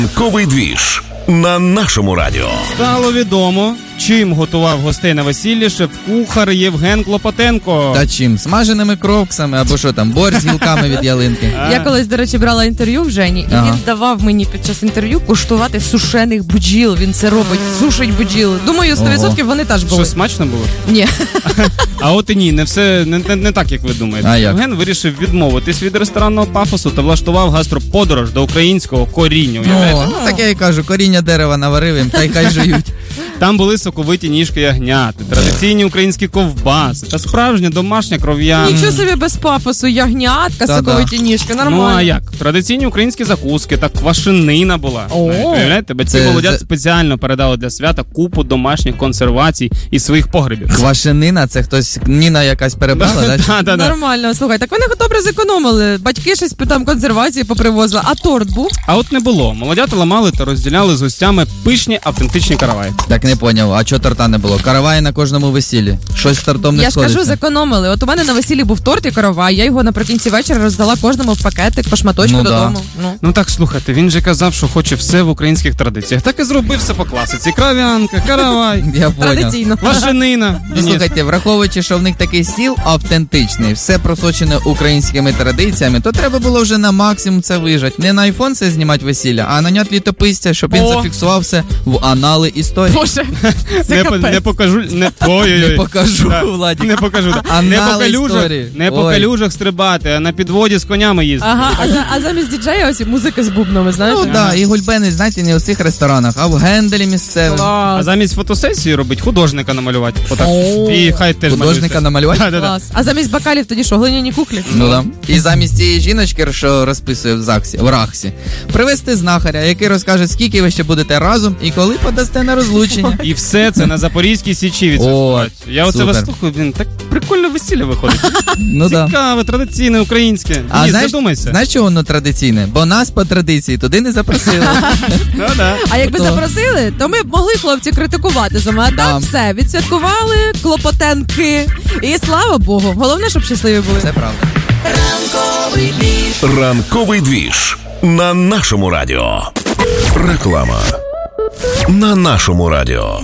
Ранковий двіж на нашому радіо. Стало відомо, чим готував гостей на весіллі шеф-кухар Євген Клопотенко. Та чим? Смаженими кроксами або що там, борщ з гілками від ялинки. Я колись, до речі, брала інтерв'ю в Жені, і він давав мені під час інтерв'ю куштувати сушених бджіл. Він це робить, сушить бджіл. Думаю, 100% вони теж були. Що, смачно було? Ні. А от і ні, не все не так, як ви думаєте. А як? Євген вирішив відмовитись від ресторанного пафосу та влаштував гастроподорож до українського коріння. Ну, так я і кажу, коріння дерева наварив їм, та й хай жують. Там були соковиті ніжки ягняти, традиційні українські ковбаси та справжня домашня кров'яна. Нічого собі без пафосу, ягнятка, соковиті ніжки, нормально. Ну а як? Традиційні українські закуски та квашенина була. Уявляєте, батьки молодят спеціально передали для свята купу домашніх консервацій із своїх погребів. Квашенина, це хтось, Ніна якась перебрала, так? Нормально, слухай, так вони добре зекономили. Батьки щось там консервації попривозили, а торт був? А от не було. Молодята ламали та розділяли з гостями пишні автентичні караваї. Так не поняв, а чого торта не було? Каравай на кожному весіллі. Щось з тортом не сходиться. Я ж кажу, зекономили. От у мене на весіллі був торт і каравай, я його наприкінці вечора роздала кожному в пакетик по шматочку додому. Ну так, слухайте, він же казав, що хоче все в українських традиціях. Так і зробив все по класиці. Крав'янка, каравай. Я поняв. Традиційно. Квашенина. Слухайте, враховуючи, що в них такий стіл автентичний, все просочене українськими традиціями, то треба було вже на максимум це вижати. Не на айфон це знімати весілля, а наняти літописця, щоб він зафіксував все в анали історії. Боже, Не покажу, Не покажу, Владик. Не покажу. Не по калюжах стрибати, а на підводі з конями їздити. Ага, а замість діджея ось музика з бубнами, знаєш? Ну так, і гульбени, знаєте, не у цих ресторанах, а в генделі місцевих. А замість фотосесії робить художника намалювати. Отак. І хай теж Художника намалювати? Клас. А замість бокалів тоді що, глиняні куклі? Ну да. І замість цієї жіночки, що розписує в Рахсі, привезти знахаря, який розкаже, скільки ви ще будете разом і коли подасте на розлучення. І все це на Запорізькій Січі відсвяткувати. Я оце вас слухаю, блін, так прикольно весілля виходить. Ну да. Цікаве, традиційне, українське. А задумайся. Знаєш, чого воно традиційне? Бо нас по традиції туди не запросили. Ну да. А якби запросили, то ми б могли, хлопці, критикувати за мене. Так, все, відсвяткували Клопотенки. І слава Богу. Головне, щоб щасливі були. Це правда. Ранковий двіж на нашому радіо. Реклама на нашому радіо.